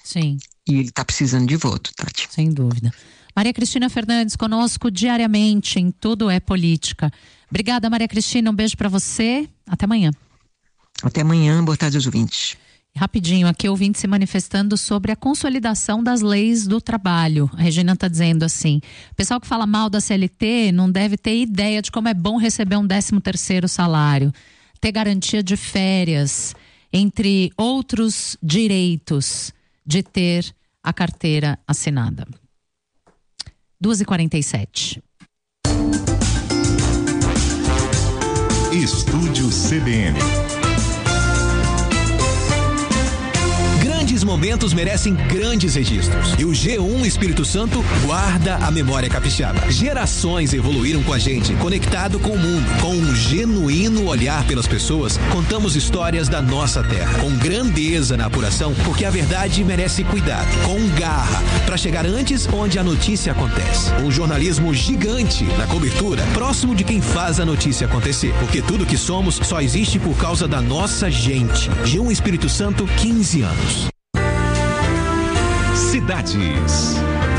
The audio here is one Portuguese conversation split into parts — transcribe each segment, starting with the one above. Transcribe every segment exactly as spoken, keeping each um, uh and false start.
Sim. E ele está precisando de voto, Tati. Sem dúvida. Maria Cristina Fernandes conosco diariamente em Tudo é Política. Obrigada, Maria Cristina. Um beijo para você. Até amanhã. Até amanhã. Boa tarde aos ouvintes. Rapidinho, aqui ouvinte se manifestando sobre a consolidação das leis do trabalho. A Regina está dizendo assim: o pessoal que fala mal da C L T não deve ter ideia de como é bom receber um décimo terceiro salário, ter garantia de férias, entre outros direitos de ter a carteira assinada. duas e quarenta e sete. Estúdio C B N. Grandes momentos merecem grandes registros. E o G um Espírito Santo guarda a memória capixaba. Gerações evoluíram com a gente, conectado com o mundo. Com um genuíno olhar pelas pessoas, contamos histórias da nossa terra. Com grandeza na apuração, porque a verdade merece cuidado. Com garra, para chegar antes onde a notícia acontece. Um jornalismo gigante na cobertura, próximo de quem faz a notícia acontecer. Porque tudo que somos só existe por causa da nossa gente. G um Espírito Santo, quinze anos. Cidades.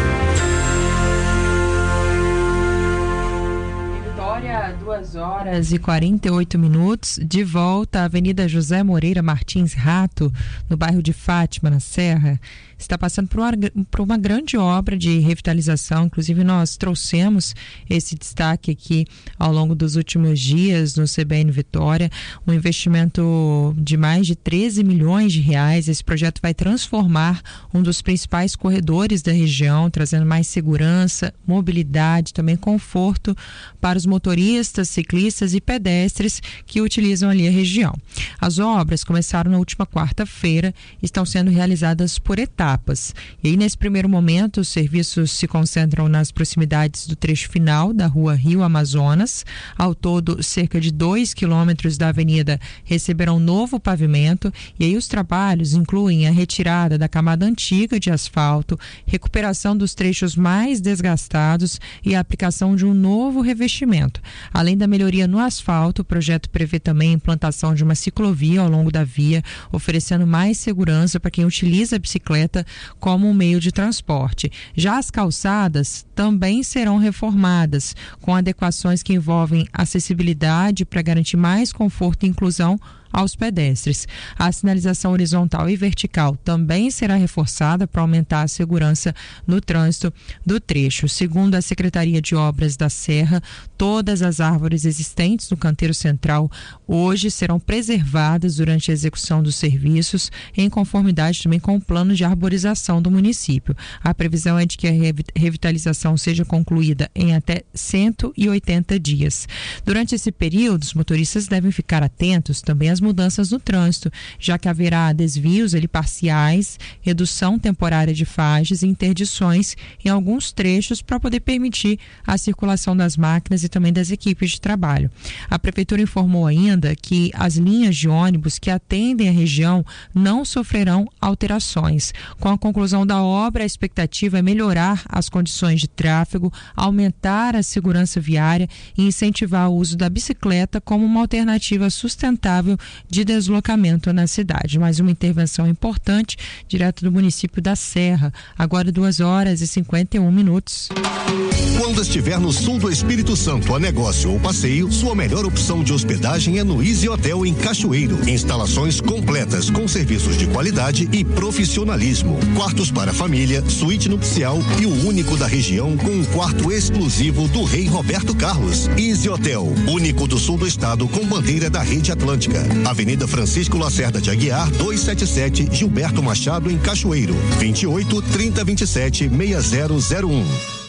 Vitória, duas horas e quarenta e oito minutos, de volta à Avenida José Moreira Martins Rato, no bairro de Fátima, na Serra. Está passando por uma, por uma grande obra de revitalização. Inclusive, nós trouxemos esse destaque aqui ao longo dos últimos dias no C B N Vitória. Um investimento de mais de treze milhões de reais. Esse projeto vai transformar um dos principais corredores da região, trazendo mais segurança, mobilidade, também conforto para os motoristas, ciclistas e pedestres que utilizam ali a região. As obras começaram na última quarta-feira e estão sendo realizadas por etapas. E aí, nesse primeiro momento, os serviços se concentram nas proximidades do trecho final da rua Rio Amazonas. Ao todo, cerca de dois quilômetros da avenida receberão novo pavimento. E aí, os trabalhos incluem a retirada da camada antiga de asfalto, recuperação dos trechos mais desgastados e a aplicação de um novo revestimento. Além da melhoria no asfalto, o projeto prevê também a implantação de uma ciclovia ao longo da via, oferecendo mais segurança para quem utiliza a bicicleta como um meio de transporte. Já as calçadas também serão reformadas, com adequações que envolvem acessibilidade para garantir mais conforto e inclusão aos pedestres. A sinalização horizontal e vertical também será reforçada para aumentar a segurança no trânsito do trecho. Segundo a Secretaria de Obras da Serra, todas as árvores existentes no canteiro central hoje serão preservadas durante a execução dos serviços, em conformidade também com o plano de arborização do município. A previsão é de que a revitalização seja concluída em até cento e oitenta dias. Durante esse período, os motoristas devem ficar atentos também às mudanças no trânsito, já que haverá desvios ali parciais, redução temporária de faixas e interdições em alguns trechos para poder permitir a circulação das máquinas e também das equipes de trabalho. A Prefeitura informou ainda que as linhas de ônibus que atendem a região não sofrerão alterações. Com a conclusão da obra, a expectativa é melhorar as condições de tráfego, aumentar a segurança viária e incentivar o uso da bicicleta como uma alternativa sustentável de deslocamento na cidade. Mais uma intervenção importante direto do município da Serra. Agora duas horas e cinquenta e um minutos. Quando estiver no sul do Espírito Santo a negócio ou passeio, sua melhor opção de hospedagem é no Easy Hotel em Cachoeiro. Instalações completas com serviços de qualidade e profissionalismo. Quartos para família, suíte nupcial e o único da região com um quarto exclusivo do Rei Roberto Carlos. Easy Hotel, único do sul do estado com bandeira da Rede Atlântica. Avenida Francisco Lacerda de Aguiar, duzentos e setenta e sete, Gilberto Machado, em Cachoeiro. vinte e oito, trinta, vinte e sete, sessenta zero zero um.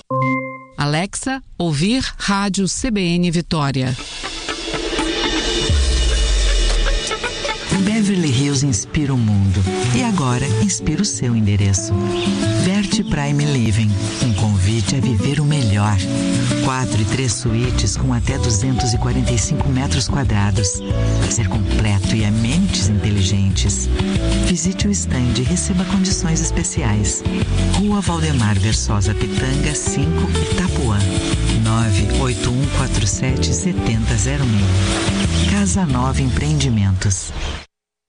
Alexa, ouvir Rádio C B N Vitória. Beverly Hills inspira o mundo e agora inspira o seu endereço. Verte Prime Living, um convite a viver o melhor. Quatro e três suítes com até duzentos e quarenta e cinco metros quadrados. Lazer completo e amenities inteligentes. Visite o stand e receba condições especiais. Rua Valdemar Versosa Pitanga, cinco, Itapuã. nove oito um quatro sete, sete zero zero seis. Casa Nova Empreendimentos.